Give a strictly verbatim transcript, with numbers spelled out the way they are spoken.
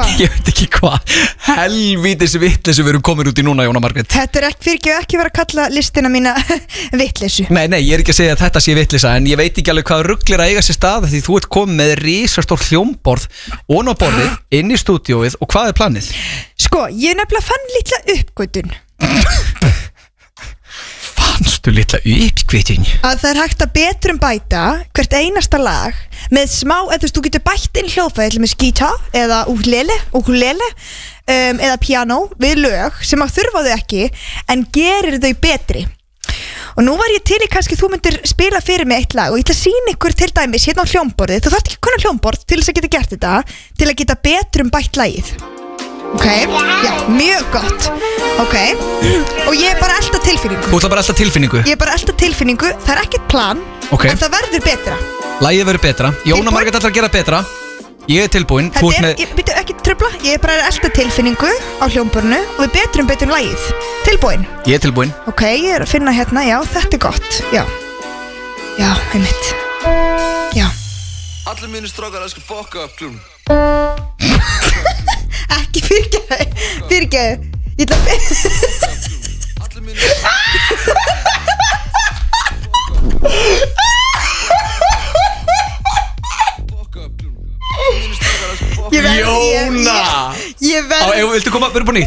Ég veit ekki hvað helvítis vitleysu við erum komin út í núna, Jóna Margrét. Þetta er ekki fyrir ekki, ekki vera að kalla listina mína vitleysu. Nei, nei, ég er ekki að segja að þetta sé vitleysa, en ég veit ekki alveg hvað ruglir að eiga sér stað, því þú ert komið með risastór hljómborð og á borðið, inn í stúdíóið, og hvað er planið? Sko, ég nefnilega fann litla uppgötun. Fannstu litla uppgötun? Að það er hægt að betrum bæta hvert einasta lag með smá, eða þú veist, þú getur bætt inn hljóðfæri með gítar eða ukulele, ukulele um, eða piano við lög sem að þurfa þau ekki en gerir þau betri. Og nú var ég til í kannski þú myndir spila fyrir mig eitt lag og ég ætla að sýna ykkur til dæmis hérna á hljómborðið. Þú þarft ekki að kunna hljómborð til þess að geta gert þetta, til að geta betrum bætt lagið. Ok, já, mjög gott. Ok, og ég er bara alltaf tilfinningu. Þú ætla bara alltaf tilfinningu? Ég er bara alltaf tilfinningu, það er ekkert plan, okay. En það verður betra. Lagið verður betra, Jóna Margrét ætlar að gera betra. Ég er tilbúin. Þetta er, með... ég byrju ekki tröfla, ég er bara alltaf tilfinningu á hljómborðinu og við betrum betrum lagið. Tilbúin? Ég er tilbúin. Ok, ég er að finna hérna, já, þetta er gott. Já, já, einmitt. Já. Allir mínir strákar elskar fuck up, klún. Ekki fyrirgeðu, fyrirgeðu. Ég ætla að... Allir mínir... Jóna! Ég verð... Viltu koma, verður búin í?